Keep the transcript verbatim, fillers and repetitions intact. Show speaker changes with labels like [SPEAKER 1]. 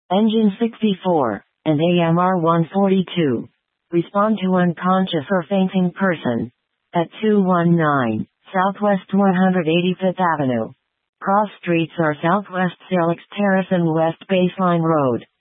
[SPEAKER 1] Engine sixty-four, and A M R one forty-two. Respond to unconscious or fainting person. At two one nine, Southwest one hundred eighty-fifth Avenue. Cross streets are Southwest Salix Terrace and West Baseline Road.